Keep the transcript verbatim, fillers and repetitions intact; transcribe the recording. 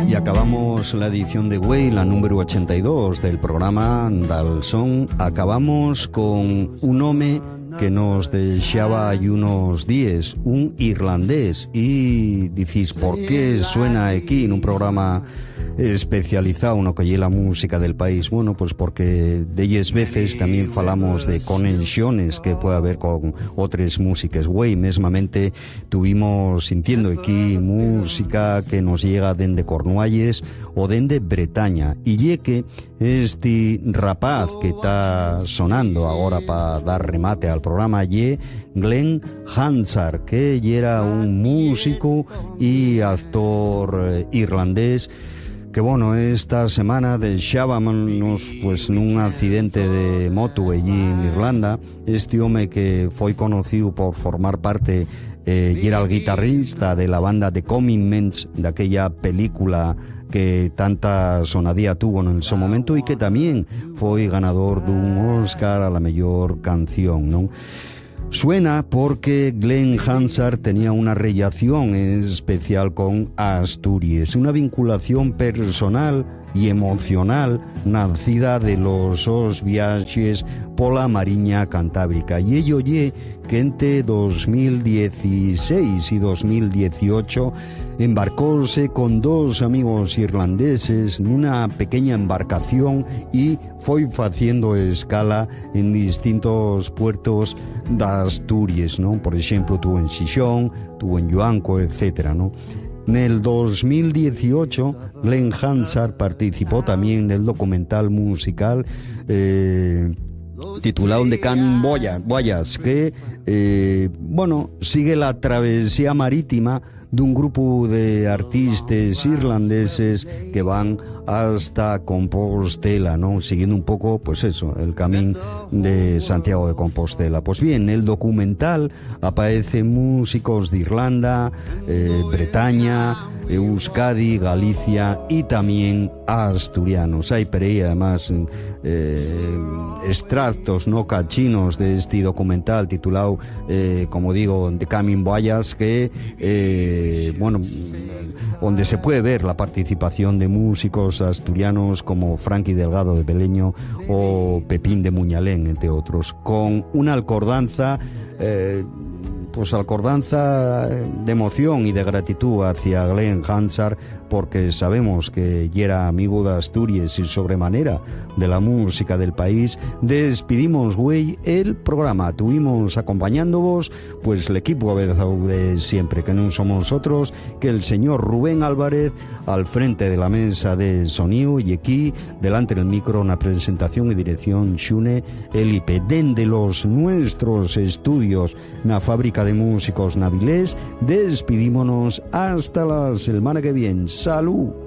Y acabamos la edición de Güey, la número ochenta y dos del programa Dal Son. Acabamos con un home que nos deixaba hay unos días, un irlandés. Y decís, ¿por qué suena aquí en un programa especializado no que lle la música del país? Bueno, pues porque de ellas veces también falamos de conexiones que puede haber con otras músicas. Güey, mesmamente tuvimos sintiendo aquí música que nos llega dende Cornualles o dende Bretaña, y ye que este rapaz que está sonando ahora para dar remate al programa ye Glen Hansard, que era un músico y actor irlandés que, bueno, esta semana deixábamos pues nun accidente de moto allí en Irlanda. Este home que foi conocido por formar parte eh, y era el guitarrista de la banda The Coming Mens, de aquella película que tanta sonadía tuvo en su momento y que también foi ganador dun Oscar a la mellor canción, non? Suena porque Glen Hansard tenía una relación especial con Asturias, una vinculación personal y emocional nacida de los sos viajes pola Mariña Cantábrica. Y ello ye que entre dos mil dieciséis y dos mil dieciocho embarcóse con dos amigos irlandeses nunha pequeña embarcación y foi faciendo escala en distintos puertos da Asturias, ¿no? Por exemplo, tuvo en Xixón, tuvo en Lluanco, etcétera, ¿no? En el dos mil dieciocho, Glen Hansard participó también del documental musical eh, titulado The Coming Voyage, que eh, bueno, sigue la travesía marítima de un grupo de artistas irlandeses que van hasta Compostela, ¿no? Siguiendo un poco, pues eso, el camino de Santiago de Compostela. Pues bien, el documental aparecen músicos de Irlanda, eh, Bretaña, Euskadi, Galicia y también asturianos. Hay por ahí además eh, extractos no cachinos de este documental titulado, eh, como digo, The Coming Voyage, que eh, bueno, donde se puede ver la participación de músicos asturianos como Frankie Delgado de Beleño o Pepín de Muñalén, entre otros, con una alcordanza eh, pues alcordanza de emoción y de gratitud hacia Glen Hansard, porque sabemos que ya era amigo de Asturias y sobremanera de la música del país. Despedimos, güey, el programa. Tuvimos acompañándonos pues el equipo de siempre, que no somos nosotros, que el señor Rubén Álvarez al frente de la mesa de sonido, y aquí delante del micro una presentación y dirección Xune Elipe dende los nuestros estudios na fábrica de músicos Navilés. Despidímonos hasta la semana que viene. Salud.